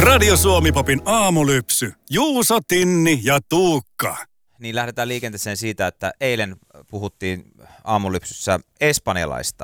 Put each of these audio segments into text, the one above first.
Radio Suomi-popin aamulypsy. Juuso, Tinni ja Tuukka. Niin lähdetään liikenteeseen siitä, että eilen puhuttiin aamulypsyssä espanjalaista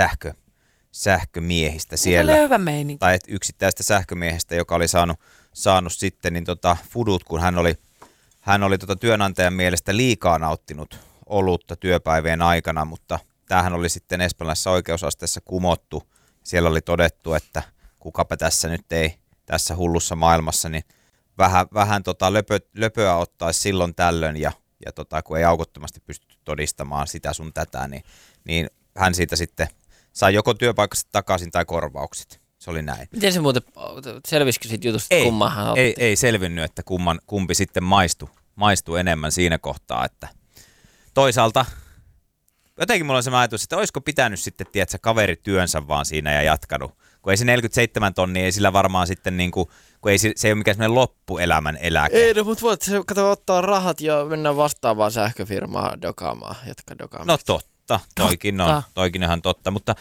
sähkömiehistä siellä. Oli hyvä meininki. Tai yksittäistä sähkömiehestä, joka oli saanut sitten niin fudut, kun hän oli työnantajan mielestä liikaa nauttinut olutta työpäivien aikana, mutta tämähän oli sitten espanjalaisessa oikeusasteessa kumottu. Siellä oli todettu, että kukapa tässä nyt ei tässä hullussa maailmassa, niin vähän löpöä ottaisi silloin tällöin ja kun ei aukottomasti pystytty todistamaan sitä sun tätä, niin hän siitä sitten sai joko työpaikasta takaisin tai korvaukset. Se oli näin. Miten se muuten, selvisikö siitä jutusta, kummahan otti? Ei selvinnyt, että kumpi sitten maistui enemmän siinä kohtaa, että toisaalta jotenkin mulla on se ajatus, että olisiko pitänyt sitten, tiedätkö, kaveri työnsä vaan siinä ja jatkanut. Kun ei se 47 tonnia, ei sillä varmaan sitten niinku, kun ei se ei ole mikään semmoinen loppuelämän eläke. Ei, no, mutta voit kato ottaa rahat ja mennä vastaavaan sähköfirmaan dokaamaan, jatka dokaamaan. No totta, toikin on ihan totta, mutta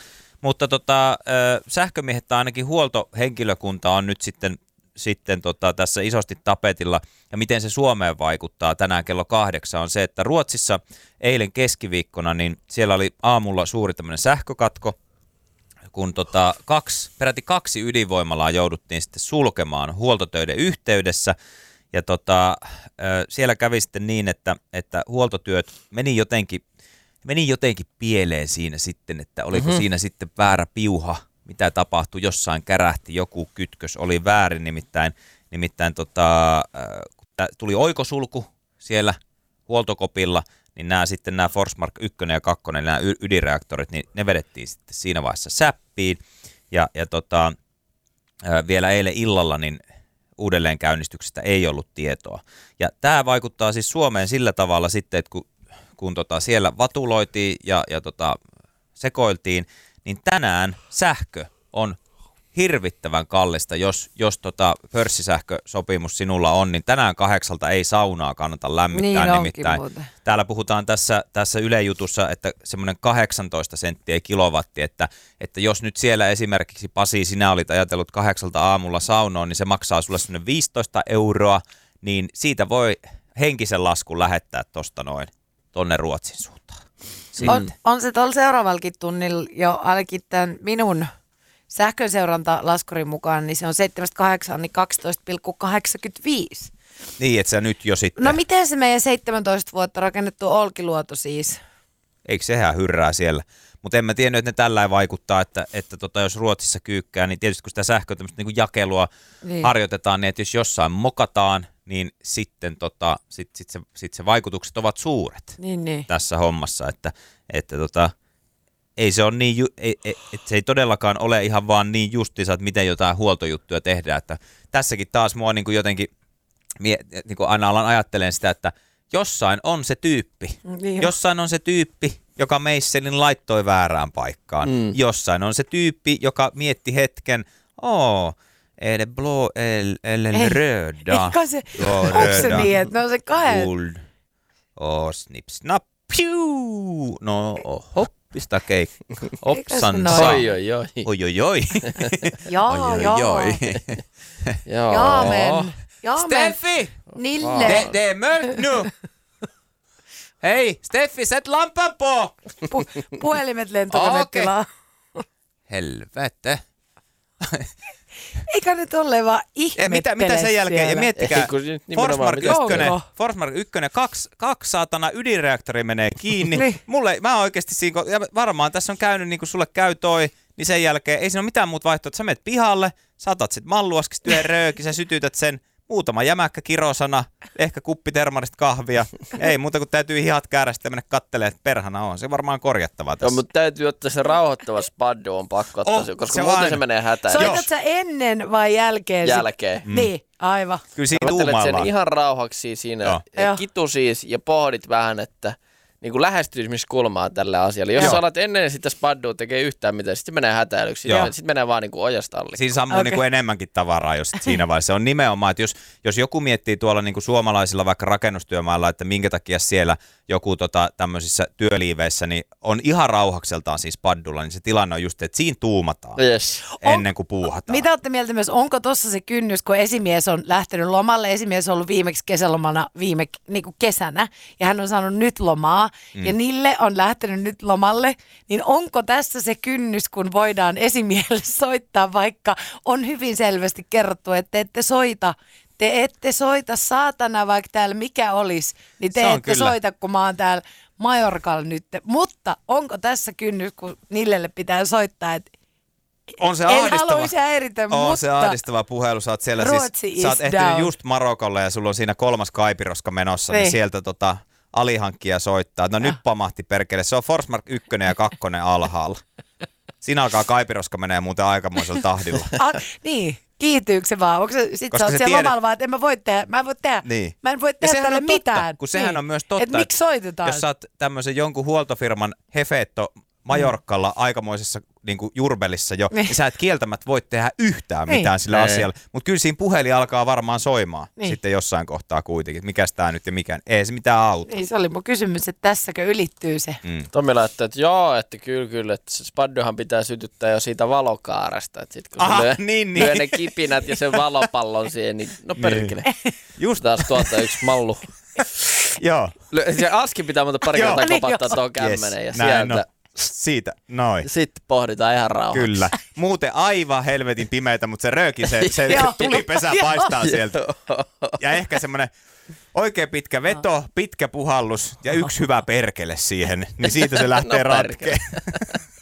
sähkömiehet tai ainakin huoltohenkilökunta on nyt sitten tässä isosti tapetilla, ja miten se Suomeen vaikuttaa tänään kello 8 on se, että Ruotsissa eilen keskiviikkona, niin siellä oli aamulla suuri tämmöinen sähkökatko, kun peräti 2 ydinvoimalaa jouduttiin sitten sulkemaan huoltotöiden yhteydessä, ja siellä kävi sitten niin, että huoltotyöt meni jotenkin pieleen siinä sitten, että oliko siinä sitten väärä piuha, mitä tapahtui, jossain kärähti, joku kytkös oli väärin, nimittäin kun tuli oikosulku siellä huoltokopilla, niin nämä Forsmark 1 ja 2, nämä ydinreaktorit, niin ne vedettiin sitten siinä vaiheessa säppiin, ja vielä eilen illalla niin uudelleenkäynnistyksestä ei ollut tietoa. Ja tämä vaikuttaa siis Suomeen sillä tavalla sitten, että kun siellä vatuloitiin ja sekoiltiin, niin tänään sähkö on hirvittävän kallista, jos pörssisähkösopimus sinulla on, niin tänään 8 ei saunaa kannata lämmittää. Niin nimittäin. Täällä puhutaan tässä Yle-jutussa, että semmoinen 18 senttiä kilowatti, että jos nyt siellä esimerkiksi Pasi, sinä olit ajatellut 8 aamulla saunoon, niin se maksaa sulle semmoinen 15 €, niin siitä voi henkisen laskun lähettää tonne Ruotsin suuntaan. On se tuolla seuraavallakin tunnilla jo ainakin tämän minun sähköseuranta-laskurin mukaan, niin se on 7-8, niin 12,85. Niin, että sä nyt jo sitten. No miten se meidän 17 vuotta rakennettu Olkiluoto siis? Eikö sehän hyrrää siellä? Mutta en mä tiennyt, että ne tällä vaikuttaa, että jos Ruotsissa kyykkää, niin tietysti kun sitä sähköä tämmöistä niin kuin jakelua harjoitetaan, niin että jos jossain mokataan, niin sitten se vaikutukset ovat suuret tässä hommassa, että ei se on niin, että se ei todellakaan ole ihan vaan niin justiinsa, että miten jotain huoltojuttuja tehdään, että tässäkin taas mua niin kuin jotenkin niin kuin aina alan ajattelemaan sitä, että jossain on se tyyppi, joka meisselin laittoi väärään paikkaan. Jossain on se tyyppi, joka mietti hetken, är det blå eller röda? Onko se niin, että ne on se kahden? Guld. Snip, snap, piu! No, hoppista keikka. Opsan saa. Oi. Ja, men. Steffi! Nille. Det är mörkt nu! Hei, Steffi, sätt lampan på! Puhelimet lentokonetilaa. Helvete. Eikä nyt ole vaan ihmettele mitä sen jälkeen? siellä. Ja miettikää, Forsmark 1, 2 saatana ydinreaktori menee kiinni. Mä oikeasti siinä, ja varmaan tässä on käynyt niin kuin sulle käy niin sen jälkeen ei siinä ole mitään muuta vaihtoehtoa, että sä menet pihalle, saatat sit malluaskista yhden röökin, sä sytytät sen, muutama jämäkkä kirosana, ehkä kuppi termarista kahvia. Ei muuta kuin täytyy hihat käärästä ja mennä kattelemaan, että perhana on. Se varmaan korjattavaa tässä. Joo, mutta täytyy ottaa se rauhoittava spaddo, on pakko ottaa koska muuten se menee hätään. Soitat sä ennen vai jälkeen? Jälkeen. Niin, aivan. Kyllä siinä tuumaillaan. Sen ihan rauhaksi siinä, kitu siis, ja pohdit vähän, että niin lähestymiskulmaa tälle asialle. Jos sä alat ennen sitä spaddua tekee yhtään mitään, sitten menee hätäilyksi. Sitten menee vaan niin kuin ojasta allikkoon. Siinä sammuu niin kuin enemmänkin tavaraa jo siinä vaiheessa. Se on nimenomaan, että jos joku miettii tuolla niin kuin suomalaisilla vaikka rakennustyömailla, että minkä takia siellä joku tämmöisissä työliiveissä niin on ihan rauhakseltaan siis paddulla, niin se tilanne on just, että siinä tuumataan ennen kuin puuhataan. Mitä olette mieltä myös, onko tuossa se kynnys, kun esimies on lähtenyt lomalle, esimies on ollut viimeksi kesälomana niin kuin kesänä, ja hän on saanut nyt lomaa, ja niille on lähtenyt nyt lomalle, niin onko tässä se kynnys, kun voidaan esimiehelle soittaa, vaikka on hyvin selvästi kerrottu, että te ette soita saatana, vaikka täällä mikä olisi, niin te ette kyllä soita, kun mä oon täällä Majorkalla nyt. Mutta onko tässä kynnys, kun niille pitää soittaa, että on se en haluaisi häiritä, mutta se ahdistava puhelu. Sä oot siellä sä oot ehtinyt just Marokolle ja sulla on siinä 3. kaipiroska menossa, niin sieltä alihankkija soittaa. No nyt pamahti perkele. Se on Forsmark 1 ja 2 alhaalla. Siinä alkaa kaipiroska menee muuten aikamoisella tahdilla. Niin, kiihtyykö se vaan? Onko se, sit sä oot siellä lomalla vaan, että mä en voi tehdä niin. Mä en voi tehdä tälle mitään. Kun sehän on myös totta, että miksi soitetaan? Jos sä oot tämmöisen jonkun huoltofirman hefeetto Majorkalla aikamoisessa niin kuin jurbelissa jo, niin sä et kieltämättä voi tehdä yhtään mitään sillä asialla. Mutta kyllä siinä puhelin alkaa varmaan soimaan sitten jossain kohtaa kuitenkin. Mikäs tää nyt ja mikä? Ei se mitään auta. Niin, se oli mun kysymys, että tässäkö ylittyy se. Tommi laittaa, että joo, että kyllä, että spadduhan pitää sytyttää jo siitä valokaaresta. Että sit kun se lyö ne kipinät ja sen valopallon siihen, niin no perkele. Just taas tuolta yksi mallu. Joo. Se aski pitää monta pari kertaa kopattaa tuon kämmenen ja sieltä. Siitä, noin. Sitten pohditaan ihan rauhaksi. Kyllä. Muuten aivan helvetin pimeitä, mutta se rööki, se tulipesä paistaa sieltä. Ja ehkä semmoinen oikein pitkä veto, pitkä puhallus ja yksi hyvä perkele siihen, niin siitä se lähtee ratkeen.